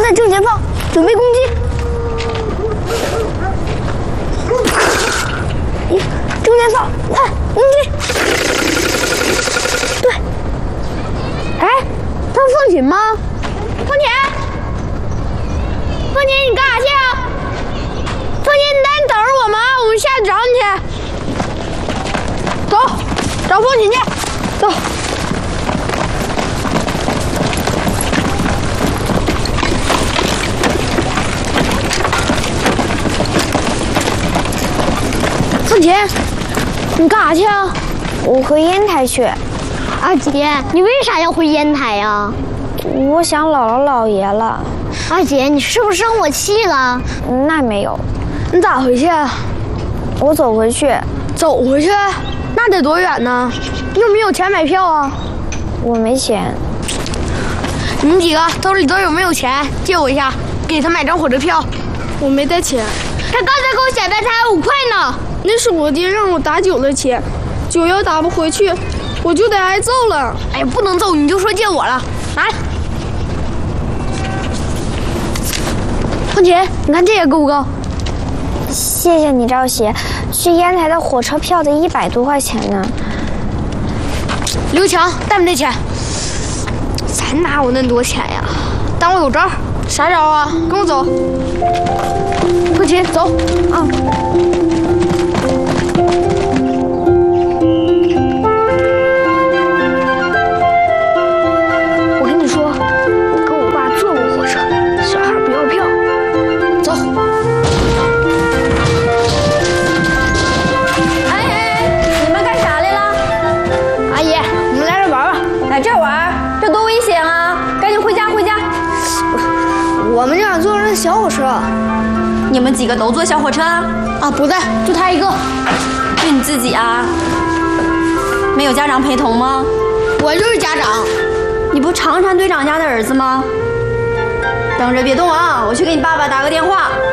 在正前方，准备攻击。正前方，快攻击！对。哎，他是凤琴吗？凤琴，凤琴，你干啥去啊？凤琴，你等着我吗？我们下去找你去。走，找凤琴去。走。凤琴，你干啥去啊？ 我回烟台去。 二姐，你为啥要回烟台呀？ 我想姥姥姥爷了。 二姐，你是不是生我气了？ 那没有。 你咋回去啊？ 我走回去。 走回去？那得多远呢？你有没有钱买票啊？ 我没钱。 你们几个兜里都有没有钱？借我一下，给他买张火车票。 我没带钱。 他刚才给我显摆才5块呢。 那是我爹让我打酒的钱，酒要打不回去，我就得挨揍了。 哎呀，不能揍，你就说借我了。来，凤琴，你看这个够不够？ 谢谢你，赵喜。去烟台的火车票得100多块钱呢。 刘强，带没带钱？咱哪有那么多钱呀？但我有招。啥招啊？跟我走。凤琴，走。我跟你说，我跟我爸坐过火车，小孩不要票。走。 你们干啥来了？ 阿姨，你们来这玩吧。 来这玩，这多危险啊！赶紧回家，回家。 我们就想坐那小火车。 你们几个都坐小火车啊？ 啊，不在，就他一个。 就你自己啊？没有家长陪同吗？ 我就是家长。 你不长山队长家的儿子吗？等着别动啊，我去给你爸爸打个电话。